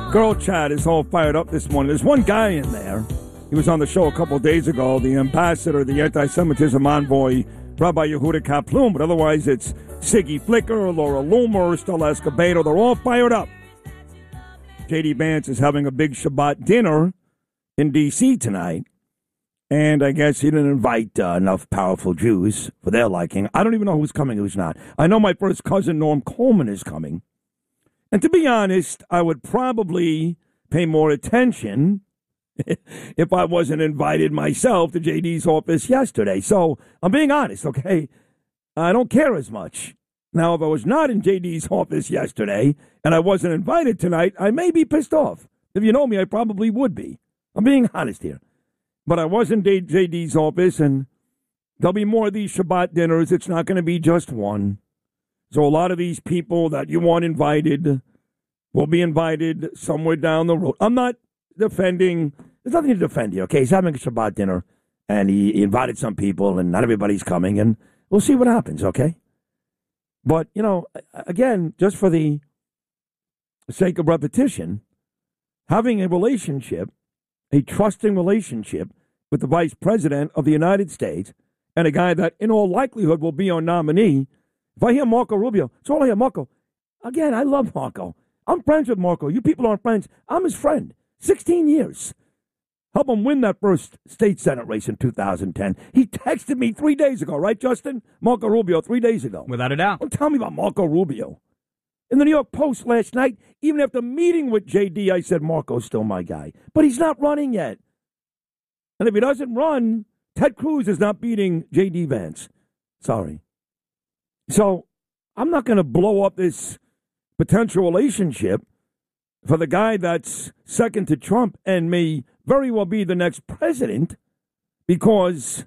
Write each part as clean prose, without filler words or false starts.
Girl chat is all fired up this morning. There's one guy in there. He was on the show a couple of days ago, the ambassador, the anti-Semitism envoy, Rabbi Yehuda Kaplum, but otherwise it's Siggy Flicker, Laura Loomer, Stella Escobedo. They're all fired up. J.D. Vance is having a big Shabbat dinner in D.C. tonight, and I guess he didn't invite enough powerful Jews for their liking. I don't even know who's coming, who's not. I know my first cousin, Norm Coleman, is coming. And to be honest, I would probably pay more attention if I wasn't invited myself to JD's office yesterday. So I'm being honest, okay? I don't care as much. Now, if I was not in JD's office yesterday and I wasn't invited tonight, I may be pissed off. If you know me, I probably would be. I'm being honest here. But I was in JD's office, and there'll be more of these Shabbat dinners. It's not going to be just one. So a lot of these people that you want invited will be invited somewhere down the road. I'm not defending. There's nothing to defend here, okay? He's having a Shabbat dinner, and he invited some people, and not everybody's coming, and we'll see what happens, okay? But, you know, again, just for the sake of repetition, having a relationship, a trusting relationship with the Vice President of the United States and a guy that in all likelihood will be our nominee. If I hear Marco Rubio, it's all I hear Marco. Again, I love Marco. I'm friends with Marco. You people aren't friends. I'm his friend. 16 years. Help him win that first state Senate race in 2010. He texted me 3 days ago, right, Justin? Marco Rubio, 3 days ago. Without a doubt. Don't tell me about Marco Rubio. In the New York Post last night, even after meeting with JD, I said, Marco's still my guy. But he's not running yet. And if he doesn't run, Ted Cruz is not beating JD Vance. Sorry. So I'm not going to blow up this potential relationship for the guy that's second to Trump and may very well be the next president because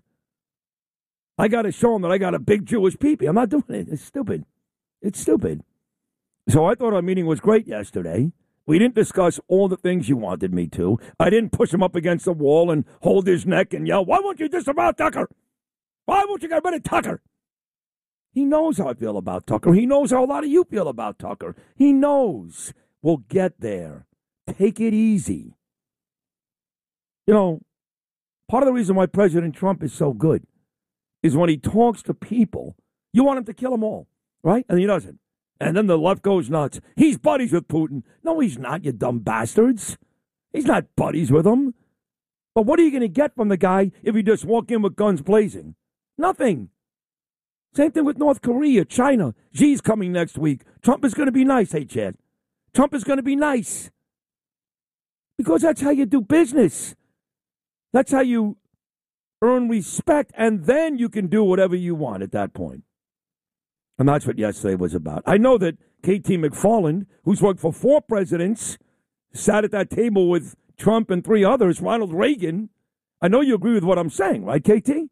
I got to show him that I got a big Jewish peepee. I'm not doing it. It's stupid. It's stupid. So I thought our meeting was great yesterday. We didn't discuss all the things you wanted me to. I didn't push him up against the wall and hold his neck and yell, why won't you disavow Tucker? Why won't you get rid of Tucker? He knows how I feel about Tucker. He knows how a lot of you feel about Tucker. He knows. We'll get there. Take it easy. You know, part of the reason why President Trump is so good is when he talks to people, you want him to kill them all, right? And he doesn't. And then the left goes nuts. He's buddies with Putin. No, he's not, you dumb bastards. He's not buddies with him. But what are you going to get from the guy if you just walk in with guns blazing? Nothing. Same thing with North Korea, China. Xi's coming next week. Trump is going to be nice, hey, Chad. Trump is going to be nice. Because that's how you do business. That's how you earn respect, and then you can do whatever you want at that point. And that's what yesterday was about. I know that K.T. McFarland, who's worked for 4 presidents, sat at that table with Trump and 3 others, Ronald Reagan. I know you agree with what I'm saying, right, K.T.?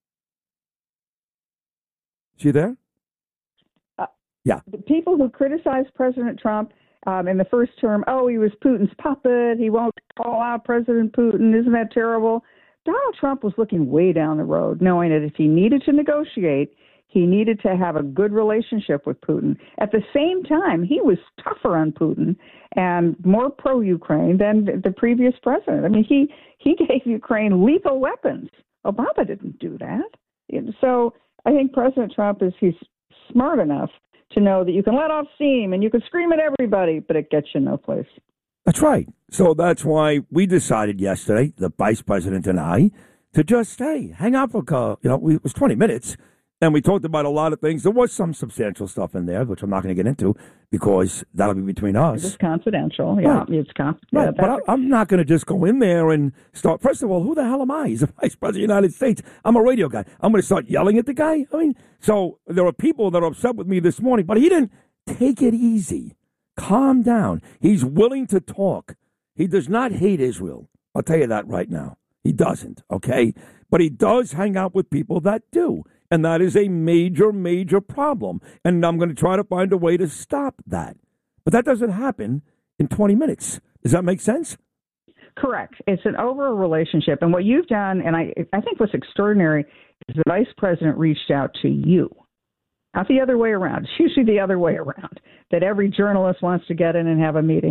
Is she there? Yeah. The people who criticize President Trump in the first term, oh, he was Putin's puppet, he won't call out President Putin, isn't that terrible? Donald Trump was looking way down the road, knowing that if he needed to negotiate, he needed to have a good relationship with Putin. At the same time, he was tougher on Putin and more pro-Ukraine than the previous president. I mean, he gave Ukraine lethal weapons. Obama didn't do that. So I think President Trump he's smart enough to know that you can let off steam and you can scream at everybody, but it gets you no place. That's right. So that's why we decided yesterday, the vice president and I, to just stay, hang out for, it was 20 minutes. And we talked about a lot of things. There was some substantial stuff in there, which I'm not going to get into because that'll be between us. It's confidential. Yeah, right. It's confidential. Right. But I'm not going to just go in there and start. First of all, who the hell am I? He's the vice president of the United States. I'm a radio guy. I'm going to start yelling at the guy? I mean, so there are people that are upset with me this morning, but he didn't take it easy. Calm down. He's willing to talk. He does not hate Israel. I'll tell you that right now. He doesn't, okay? But he does hang out with people that do. And that is a major, major problem. And I'm going to try to find a way to stop that. But that doesn't happen in 20 minutes. Does that make sense? Correct. It's an overall relationship. And what you've done, and I think what's extraordinary, is the vice president reached out to you. Not the other way around. It's usually the other way around, that every journalist wants to get in and have a meeting.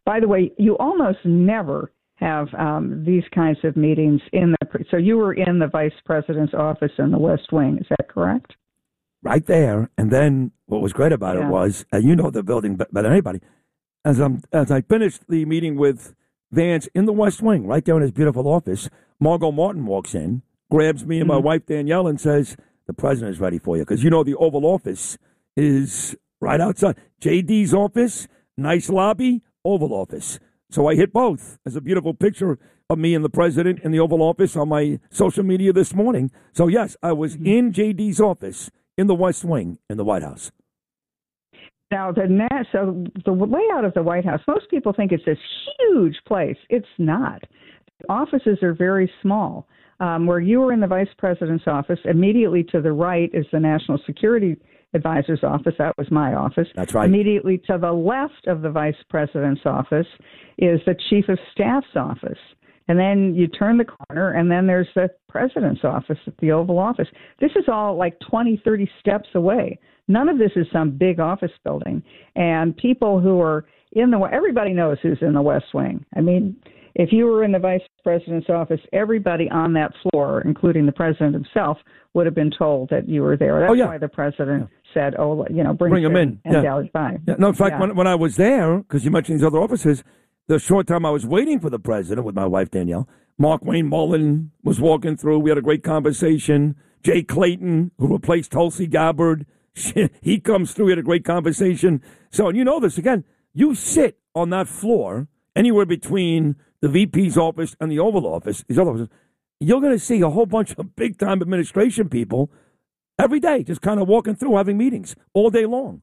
By the way, you almost never have these kinds of meetings so you were in the vice president's office in the West Wing, is that correct? Right there. And then what was great about it was, you know the building better than anybody, as I finished the meeting with Vance in the West Wing, right there in his beautiful office, Margot Martin walks in, grabs me and my wife Danielle and says, the president is ready for you. Because you know the Oval Office is right outside. JD's office, nice lobby, Oval Office. So I hit both. There's a beautiful picture of me and the president in the Oval Office on my social media this morning. So, yes, I was in JD's office in the West Wing in the White House. Now, the layout of the White House, most people think it's this huge place. It's not. The offices are very small. Where you were in the vice president's office, immediately to the right is the National Security Advisor's office. That was my office. That's right. Immediately to the left of the vice president's office is the chief of staff's office. And then you turn the corner, and then there's the president's office at the Oval Office. This is all like 20, 30 steps away. None of this is some big office building. And people who are everybody knows who's in the West Wing. I mean, if you were in the vice president's office, everybody on that floor, including the president himself, would have been told that you were there. That's why the president said, bring him in. And dallied by. Yeah. No, in fact, when I was there, because you mentioned these other offices, the short time I was waiting for the president with my wife, Danielle, Mark Wayne Mullen was walking through. We had a great conversation. Jay Clayton, who replaced Tulsi Gabbard, he comes through. We had a great conversation. So, and you know this, again, you sit on that floor anywhere between the VP's office and the Oval Office, these other offices, you're going to see a whole bunch of big-time administration people every day just kind of walking through, having meetings all day long.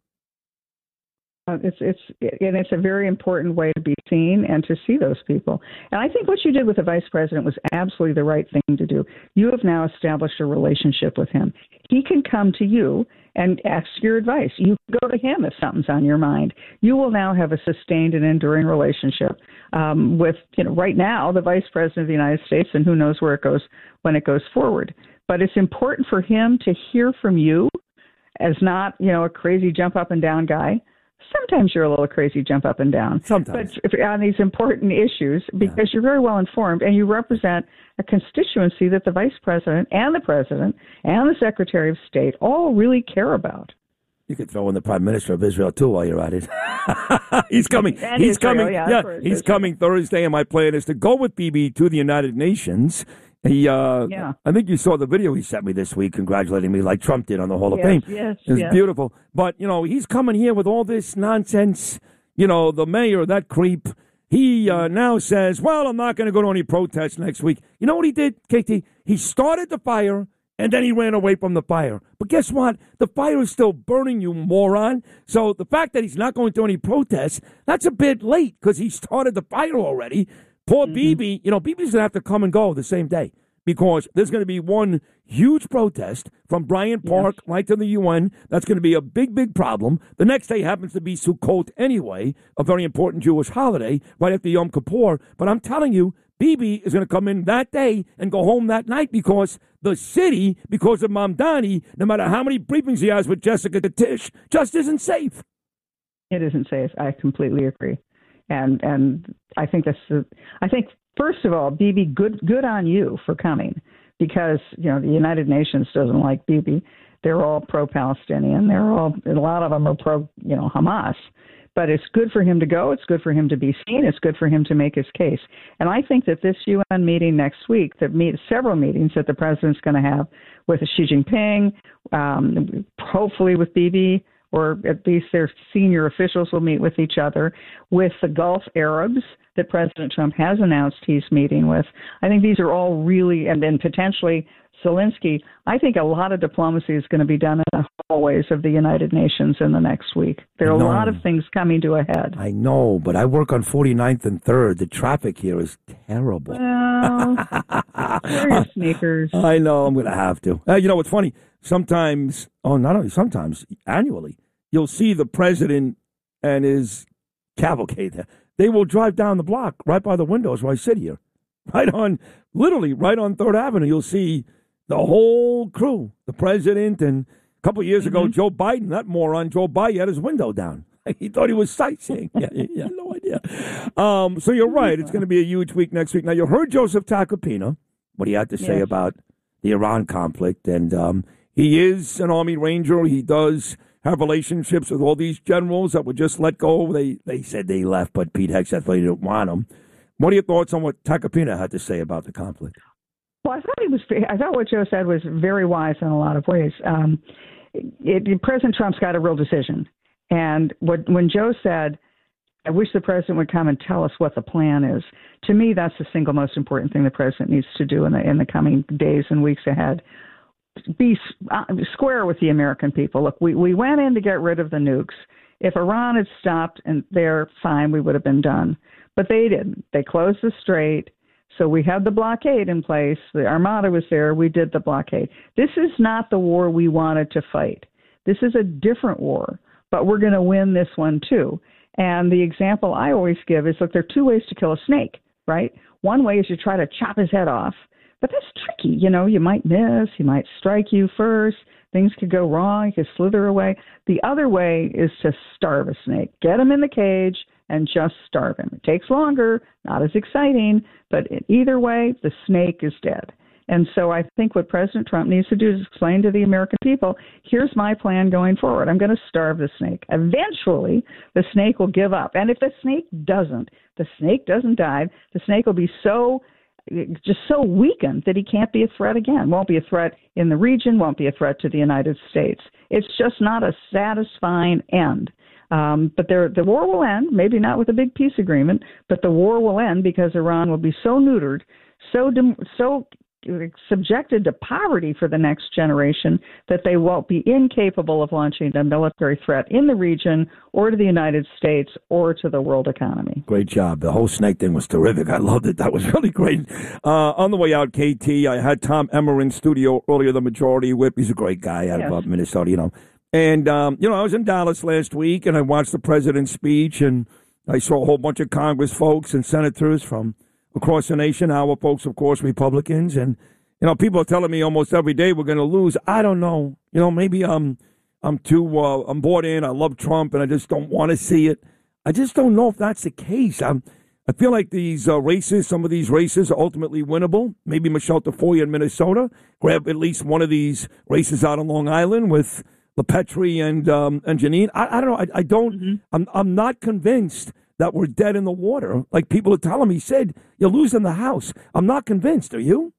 It's a very important way to be seen and to see those people. And I think what you did with the vice president was absolutely the right thing to do. You have now established a relationship with him. He can come to you and ask your advice. You can go to him if something's on your mind. You will now have a sustained and enduring relationship with, right now, the vice president of the United States, and who knows where it goes when it goes forward. But it's important for him to hear from you as not, a crazy jump up and down guy. Sometimes you're a little crazy jump up and down. Sometimes. But on these important issues, because you're very well informed and you represent a constituency that the vice president and the president and the secretary of state all really care about. You could throw in the prime minister of Israel, too, while you're at it. He's coming. And he's Israel, coming. He's coming Thursday, and my plan is to go with Bibi to the United Nations. I think you saw the video he sent me this week congratulating me like Trump did on the Hall of Fame. Yes, it was beautiful. But, he's coming here with all this nonsense. The mayor, that creep, he now says, well, I'm not going to go to any protests next week. You know what he did, KT? He started the fire, and then he ran away from the fire. But guess what? The fire is still burning, you moron. So the fact that he's not going to any protests, that's a bit late because he started the fire already. Poor Bibi, Bibi's going to have to come and go the same day because there's going to be one huge protest from Bryant Park right to the UN. That's going to be a big, big problem. The next day happens to be Sukkot anyway, a very important Jewish holiday right after Yom Kippur. But I'm telling you, Bibi is going to come in that day and go home that night because the city, because of Mamdani, no matter how many briefings he has with Jessica Tisch, just isn't safe. It isn't safe. I completely agree. And I think first of all, Bibi, good on you for coming because, the United Nations doesn't like Bibi. They're all pro-Palestinian. A lot of them are pro, Hamas. But it's good for him to go. It's good for him to be seen. It's good for him to make his case. And I think that this UN meeting next week, several meetings that the president's going to have with Xi Jinping, hopefully with Bibi, or at least their senior officials will meet with each other, with the Gulf Arabs that President Trump has announced he's meeting with. I think these are all really, and then potentially Zelensky. I think a lot of diplomacy is going to be done in the hallways of the United Nations in the next week. There are a lot of things coming to a head. I know, but I work on 49th and 3rd. The traffic here is terrible. Well, wear your sneakers. I know, I'm going to have to. What's funny? Sometimes, not only sometimes, annually, you'll see the president and his cavalcade. They will drive down the block right by the windows where I sit here. Literally right on 3rd Avenue, you'll see the whole crew, the president, and a couple of years ago, Joe Biden, that moron, Joe Biden had his window down. He thought he was sightseeing. Yeah, no idea. Yeah. So you're right. It's going to be a huge week next week. Now, you heard Joseph Tacopina, what he had to say about the Iran conflict. And he is an Army Ranger. He does have relationships with all these generals that were just let go. They said they left, but Pete Hegseth didn't want them. What are your thoughts on what Tacopina had to say about the conflict? Well, I thought what Joe said was very wise in a lot of ways. President Trump's got a real decision. And when Joe said, I wish the president would come and tell us what the plan is, to me, that's the single most important thing the president needs to do in the coming days and weeks ahead. Be square with the American people. Look, we went in to get rid of the nukes. If Iran had stopped and they're fine, we would have been done. But they didn't. They closed the strait. So we had the blockade in place. The Armada was there. We did the blockade. This is not the war we wanted to fight. This is a different war, but we're going to win this one too. And the example I always give is, look, there are two ways to kill a snake, right? One way is you try to chop his head off, but that's tricky. You know, you might miss, he might strike you first. Things could go wrong. He could slither away. The other way is to starve a snake. Get him in the cage and just starve him. It takes longer, not as exciting, but either way, the snake is dead. And so I think what President Trump needs to do is explain to the American people, here's my plan going forward. I'm going to starve the snake. Eventually, the snake will give up. And if the snake doesn't die, the snake will be so weakened that he can't be a threat again. Won't be a threat in the region, won't be a threat to the United States. It's just not a satisfying end. But the war will end, maybe not with a big peace agreement, but the war will end because Iran will be so neutered, so subjected to poverty for the next generation that they won't be incapable of launching a military threat in the region or to the United States or to the world economy. Great job. The whole snake thing was terrific. I loved it. That was really great. On the way out, KT, I had Tom Emmer in studio earlier, the Majority Whip. He's a great guy out of Minnesota, you know. And, I was in Dallas last week, and I watched the president's speech, and I saw a whole bunch of Congress folks and senators from across the nation. Our folks, of course, Republicans. And, people are telling me almost every day we're going to lose. I don't know. Maybe I'm bought in. I love Trump, and I just don't want to see it. I just don't know if that's the case. I feel like these races, some of these races are ultimately winnable. Maybe Michelle Tafoya in Minnesota, grab at least one of these races out on Long Island with LaPetri and Janine. I don't know. I don't. I'm not convinced that we're dead in the water. Like people are telling me, said you're losing the House. I'm not convinced. Are you?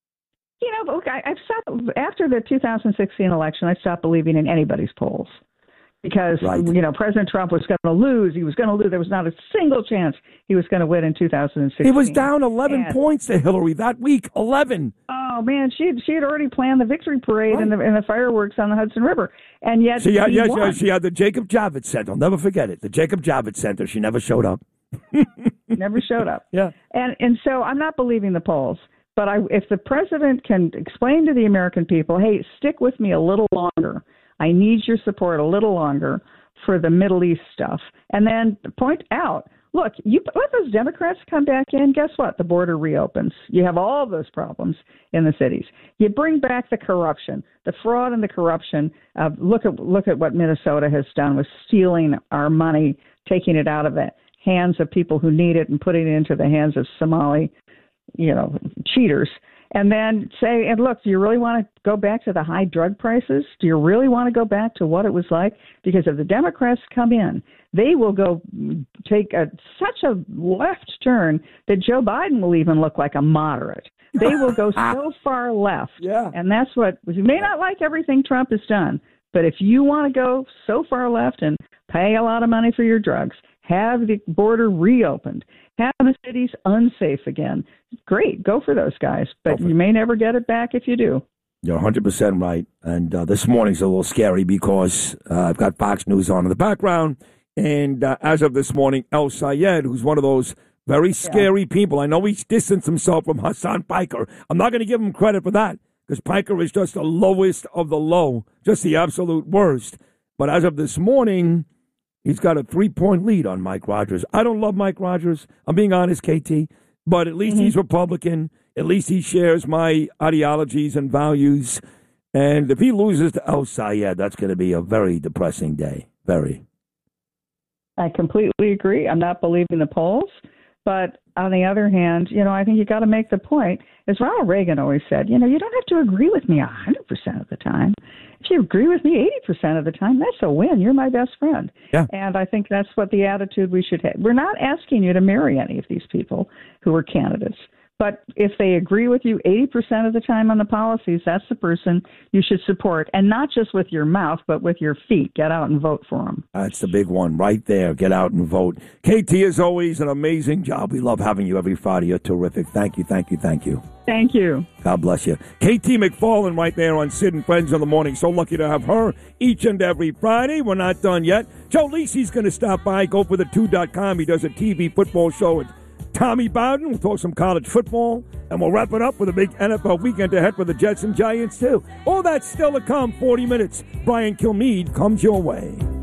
Look, I've stopped after the 2016 election. I stopped believing in anybody's polls because President Trump was going to lose. He was going to lose. There was not a single chance he was going to win in 2016. He was down 11 points to Hillary that week. 11. Oh man, she had already planned the victory parade and the fireworks on the Hudson River, and yet she had the Jacob Javits Center. I'll never forget it. The Jacob Javits Center. She never showed up. Never showed up. Yeah, and so I'm not believing the polls. But if the president can explain to the American people, hey, stick with me a little longer. I need your support a little longer for the Middle East stuff. And then point out, look, you let those Democrats come back in, guess what? The border reopens. You have all those problems in the cities. You bring back the corruption, the fraud and the corruption. Look at what Minnesota has done with stealing our money, taking it out of the hands of people who need it and putting it into the hands of Somali cheaters, and then say, and look, do you really want to go back to the high drug prices? Do you really want to go back to what it was like? Because if the Democrats come in, they will go take such a left turn that Joe Biden will even look like a moderate. They will go so far left. Yeah. And that's what, you may not like everything Trump has done, but if you want to go so far left and pay a lot of money for your drugs, have the border reopened, have the cities unsafe again, great, go for those guys. But you may never get it back if you do. You're 100% right. And this morning's a little scary because I've got Fox News on in the background. And as of this morning, El Sayed, who's one of those very scary people, I know he's distanced himself from Hassan Piker. I'm not going to give him credit for that because Piker is just the lowest of the low, just the absolute worst. But as of this morning, he's got a 3-point lead on Mike Rogers. I don't love Mike Rogers. I'm being honest, KT. But at least he's Republican. At least he shares my ideologies and values. And if he loses to El Sayed, that's going to be a very depressing day. Very. I completely agree. I'm not believing the polls. But on the other hand, I think you got to make the point, as Ronald Reagan always said, you don't have to agree with me 100% of the time. If you agree with me 80% of the time, that's a win. You're my best friend. Yeah. And I think that's what the attitude we should have. We're not asking you to marry any of these people who are candidates. But if they agree with you 80% of the time on the policies, that's the person you should support. And not just with your mouth, but with your feet. Get out and vote for them. That's the big one right there. Get out and vote. KT, as always, an amazing job. We love having you every Friday. You're terrific. Thank you, thank you, thank you. Thank you. God bless you. KT McFarland right there on Sid and Friends in the Morning. So lucky to have her each and every Friday. We're not done yet. Joe Lisi's going to stop by. Go for the 2.com. He does a TV football show with Tommy Bowden. We'll talk some college football, and we'll wrap it up with a big NFL weekend ahead for the Jets and Giants, too. All that's still to come. 40 minutes. Brian Kilmeade comes your way.